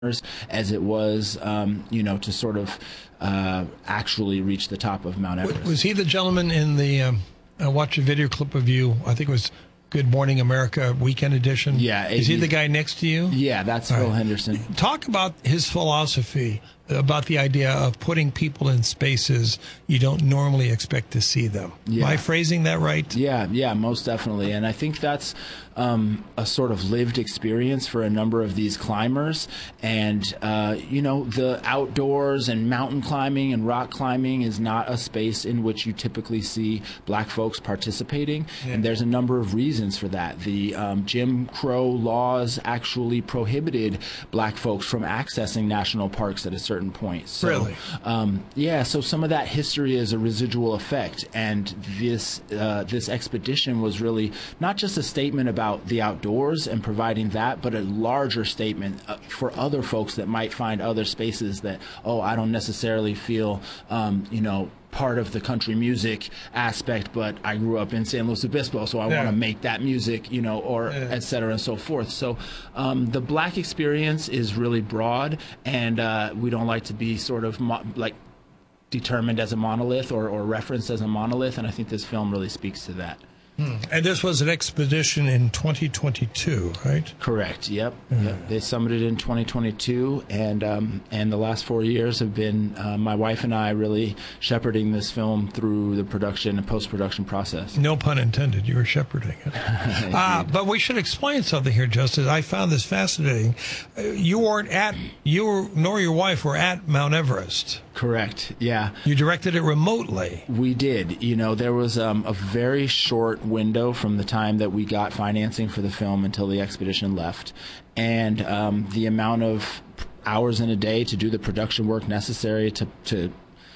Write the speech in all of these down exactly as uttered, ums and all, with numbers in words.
as it was, um, you know, to sort of uh, actually reach the top of Mount Everest. Was he the gentleman in the, um, I watched a video clip of you, I think it was Good Morning America Weekend Edition? Yeah. Is he the guy next to you? Yeah, that's All Phil right. Henderson. Talk about his philosophy, about the idea of putting people in spaces you don't normally expect to see them. Yeah. Am I phrasing that right? Yeah, yeah, most definitely. And I think that's um, a sort of lived experience for a number of these climbers. And, uh, you know, the outdoors and mountain climbing and rock climbing is not a space in which you typically see black folks participating. Yeah. And there's a number of reasons for that. The um, Jim Crow laws actually prohibited black folks from accessing national parks at a certain point. So, really? Um, yeah, so some of that history is a residual effect. And this, uh, this expedition was really not just a statement about the outdoors and providing that, but a larger statement uh, for other folks that might find other spaces that, oh, I don't necessarily feel, um, you know, part of the country music aspect, but I grew up in San Luis Obispo, so I yeah. want to make that music, you know, or yeah. et cetera and so forth. So um, the black experience is really broad, and uh, we don't like to be sort of mo- like determined as a monolith or, or referenced as a monolith, and I think this film really speaks to that. Hmm. And this was an expedition in twenty twenty-two, right? Correct. Yep. Mm. yep. They summited in twenty twenty-two, and um, and the last four years have been uh, my wife and I really shepherding this film through the production and post-production process. No pun intended. You were shepherding it. uh, but we should explain something here, Justice. I found this fascinating. Uh, you weren't at you were, nor your wife were at Mount Everest. Correct. Yeah. You directed it remotely. We did. You know, there was um, a very short window from the time that we got financing for the film until the expedition left, and um, the amount of hours in a day to do the production work necessary to to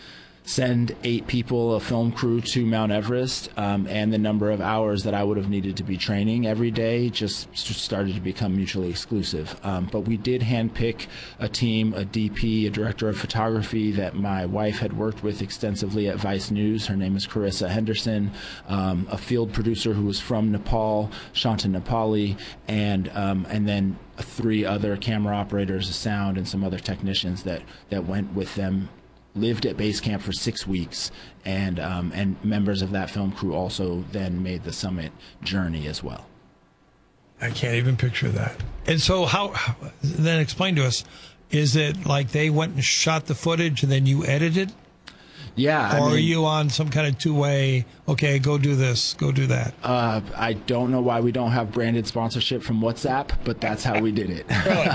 send eight people, a film crew, to Mount Everest, um, and the number of hours that I would have needed to be training every day just started to become mutually exclusive. Um, but we did handpick a team, a D P, a director of photography that my wife had worked with extensively at Vice News. Her name is Carissa Henderson, um, a field producer who was from Nepal, Shanta Nepali, and um, and then three other camera operators, a sound, and some other technicians that, that went with them, lived at base camp for six weeks, and um, and members of that film crew also then made the summit journey as well. I can't even picture that. And so how, how then explain to us, is it like they went and shot the footage and then you edited? Yeah. Or I mean, are you on some kind of two-way, okay, go do this, go do that? Uh, I don't know why we don't have branded sponsorship from WhatsApp, but that's how we did it. Really?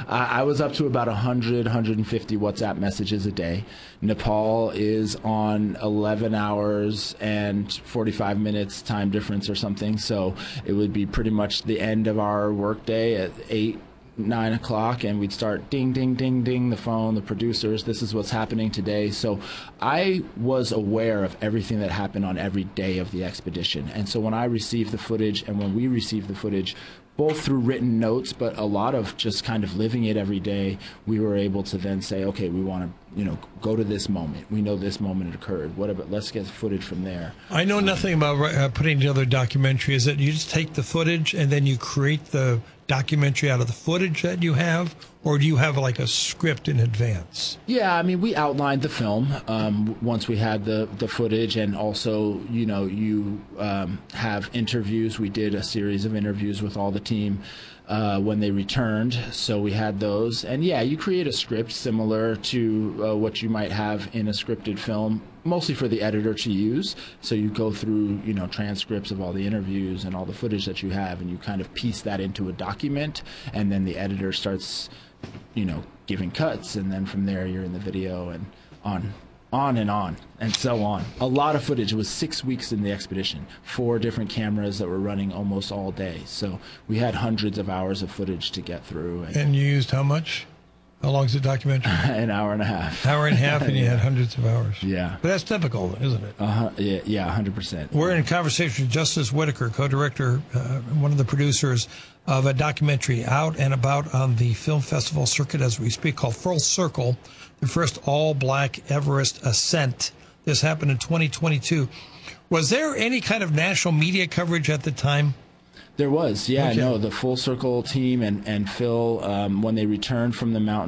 I was up to about one hundred, one hundred fifty WhatsApp messages a day. Nepal is on eleven hours and forty-five minutes time difference or something, so it would be pretty much the end of our workday at eight, nine o'clock, and we'd start ding, ding, ding, ding, the phone, the producers, this is what's happening today. So I was aware of everything that happened on every day of the expedition. And so when I received the footage and when we received the footage, both through written notes, but a lot of just kind of living it every day, we were able to then say, okay, we want to, you know, go to this moment. We know this moment occurred. What about, let's get footage from there. I know nothing about uh, putting together a documentary. Is it you just take the footage and then you create the documentary out of the footage that you have, or do you have like a script in advance? Yeah, I mean, we outlined the film um, once we had the, the footage, and also, you know, you um, have interviews. We did a series of interviews with all the team uh, when they returned, so we had those. And yeah, you create a script similar to uh, what you might have in a scripted film, mostly for the editor to use. So you go through, you know, transcripts of all the interviews and all the footage that you have, and you kind of piece that into a document, and then the editor starts, you know, giving cuts, and then from there you're in the video, and on on and on and so on. A lot of footage. It was six weeks in the expedition, four different cameras that were running almost all day. So we had hundreds of hours of footage to get through. And, and you used how much? How long is the documentary? An hour and a half. Hour and a half, and you yeah. had hundreds of hours. Yeah. But that's typical, isn't it? Uh-huh. Yeah, yeah, one hundred percent. We're in conversation with Justice Whitaker, co-director, uh, one of the producers of a documentary out and about on the film festival circuit as we speak, called Full Circle, the first all-black Everest ascent. This happened in twenty twenty-two. Was there any kind of national media coverage at the time? There was, yeah, Okay. no, the Full Circle team and, and Phil, um, when they returned from the mountain